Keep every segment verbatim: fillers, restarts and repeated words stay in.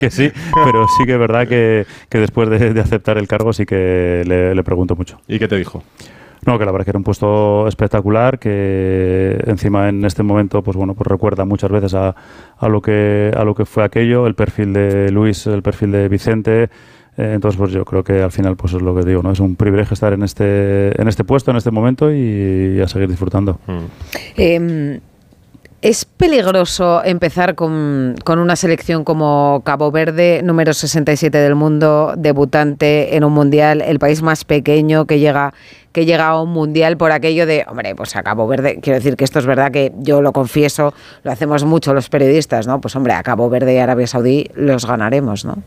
que sí, pero sí que es verdad que, que después de, de aceptar el cargo sí que le, le pregunto mucho. ¿Y qué te dijo? No, que la verdad que era un puesto espectacular, que encima en este momento, pues bueno, pues recuerda muchas veces a, a lo que a lo que fue aquello, el perfil de Luis, el perfil de Vicente. Eh, entonces, pues yo creo que al final, pues es lo que digo, ¿no? Es un privilegio estar en este en este puesto, en este momento y, y a seguir disfrutando. Mm. Eh, ¿Es peligroso empezar con, con una selección como Cabo Verde, número sesenta y siete del mundo, debutante en un mundial, el país más pequeño que llega que llega a un mundial por aquello de, hombre, pues a Cabo Verde, quiero decir que esto es verdad que yo lo confieso, lo hacemos mucho los periodistas, ¿no? Pues hombre, a Cabo Verde y Arabia Saudí los ganaremos, ¿no?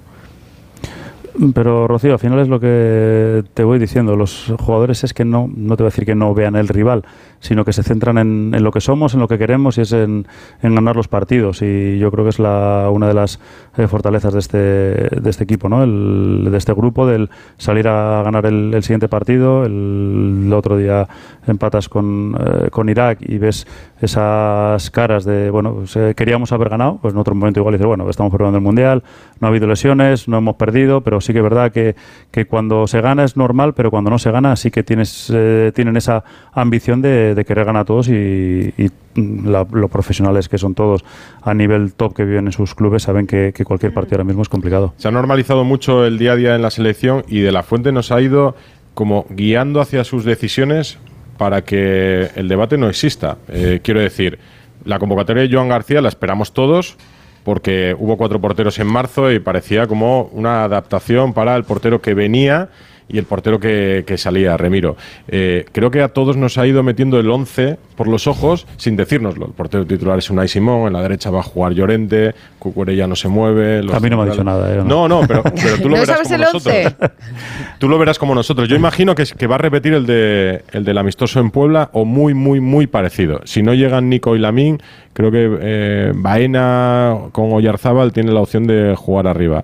Pero, Rocío, al final es lo que te voy diciendo. Los jugadores es que no, no te voy a decir que no vean el rival, sino que se centran en, en lo que somos, en lo que queremos y es en, en ganar los partidos. Y yo creo que es la, una de las eh, fortalezas de este, de este equipo, ¿no? El, de este grupo, del salir a ganar el, el siguiente partido. El, el otro día empatas con, eh, con Irak y ves esas caras de, bueno, pues, eh, queríamos haber ganado, pues en otro momento igual dices, bueno, estamos probando el Mundial, no ha habido lesiones, no hemos perdido, pero sí que es verdad que, que cuando se gana es normal, pero cuando no se gana sí que tienes eh, tienen esa ambición de, de querer ganar a todos y, y la, los profesionales que son todos a nivel top que viven en sus clubes saben que, que cualquier partido ahora mismo es complicado. Se ha normalizado mucho el día a día en la selección y De la Fuente nos ha ido como guiando hacia sus decisiones para que el debate no exista. Eh, quiero decir, la convocatoria de Joan García la esperamos todos, porque hubo cuatro porteros en marzo y parecía como una adaptación para el portero que venía y el portero que, que salía, Remiro. Eh, creo que a todos nos ha ido metiendo el once por los ojos sin decírnoslo. El portero titular es Unai Simón, en la derecha va a jugar Llorente, Cucurella no se mueve. A mí no me ha dicho nada. ¿eh? No, no, pero, pero tú lo ¿No verás sabes como el nosotros. once? Tú lo verás como nosotros. Yo imagino que, que va a repetir el, de, el del amistoso en Puebla o muy, muy, muy parecido. Si no llegan Nico y Lamín, creo que eh, Baena con Oyarzábal tiene la opción de jugar arriba.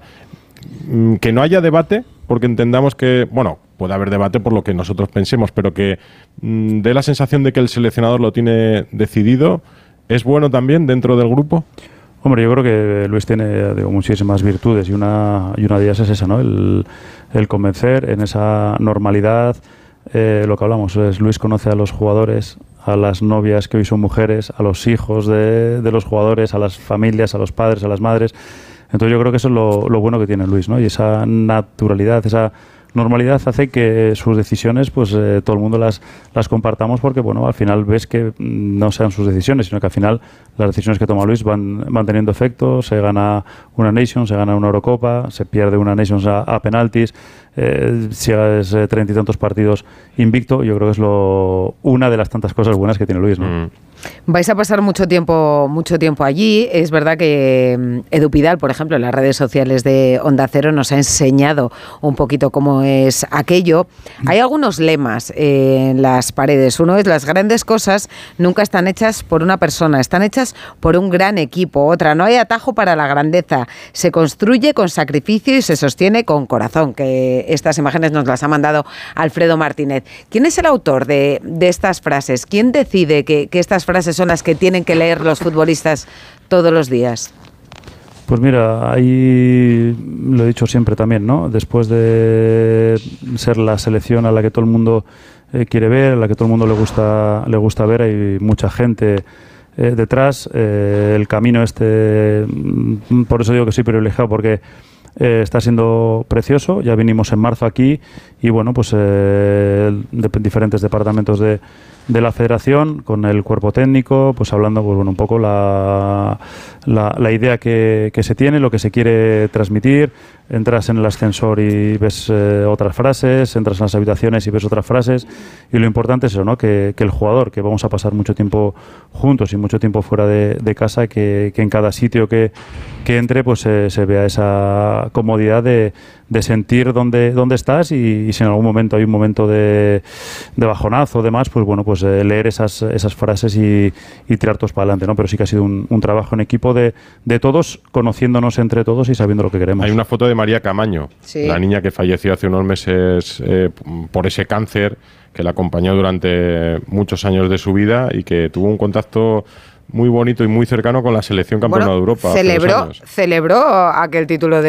Mm, que no haya debate, porque entendamos que, bueno, puede haber debate por lo que nosotros pensemos, pero que mmm, dé la sensación de que el seleccionador lo tiene decidido, ¿es bueno también dentro del grupo? Hombre, yo creo que Luis tiene, digo, muchísimas virtudes y una, y una de ellas es esa, ¿no? El, el convencer en esa normalidad, eh, lo que hablamos, es Luis conoce a los jugadores, a las novias que hoy son mujeres, a los hijos de, de los jugadores, a las familias, a los padres, a las madres. Entonces yo creo que eso es lo, lo bueno que tiene Luis, ¿no? Y esa naturalidad, esa normalidad hace que sus decisiones, pues eh, todo el mundo las, las compartamos porque, bueno, al final ves que no sean sus decisiones, sino que al final las decisiones que toma Luis van, van teniendo efecto, se gana una Nations, se gana una Eurocopa, se pierde una Nations a, a penaltis, eh, si hagas eh, treinta y tantos partidos invicto, yo creo que es lo una de las tantas cosas buenas que tiene Luis, ¿no? Mm. Vais a pasar mucho tiempo, mucho tiempo allí. Es verdad que Edu Pidal, por ejemplo, en las redes sociales de Onda Cero nos ha enseñado un poquito cómo es aquello. Hay algunos lemas en las paredes. Uno es: las grandes cosas nunca están hechas por una persona, están hechas por un gran equipo. Otra: no hay atajo para la grandeza, se construye con sacrificio y se sostiene con corazón. Que estas imágenes nos las ha mandado Alfredo Martínez. ¿Quién es el autor de, de estas frases? ¿Quién decide que, que estas frases son las que tienen que leer los futbolistas todos los días? Pues mira, ahí lo he dicho siempre también, ¿no? Después de ser la selección a la que todo el mundo eh, quiere ver, a la que todo el mundo le gusta le gusta ver, hay mucha gente eh, detrás. Eh, el camino este, por eso digo que soy privilegiado, porque Eh, está siendo precioso. Ya vinimos en marzo aquí y bueno, pues eh, de diferentes departamentos de, de la federación con el cuerpo técnico, pues hablando pues bueno un poco la, la, la idea que, que se tiene, lo que se quiere transmitir. Entras en el ascensor y ves eh, otras frases, entras en las habitaciones y ves otras frases, y lo importante es eso, ¿no? Que, que el jugador, que vamos a pasar mucho tiempo juntos y mucho tiempo fuera de, de casa, que, que en cada sitio que, que entre pues eh, se vea esa comodidad de, de sentir dónde, dónde estás, y, y si en algún momento hay un momento de, de bajonazo o demás, pues bueno, pues eh, leer esas, esas frases y, y tirar todos para adelante, ¿no? Pero sí que ha sido un, un trabajo en equipo de, de todos, conociéndonos entre todos y sabiendo lo que queremos. Hay una foto de María Camaño, sí, la niña que falleció hace unos meses eh, por ese cáncer que la acompañó durante muchos años de su vida y que tuvo un contacto muy bonito y muy cercano con la selección campeona bueno, de Europa. Celebró, hace dos años. celebró aquel título de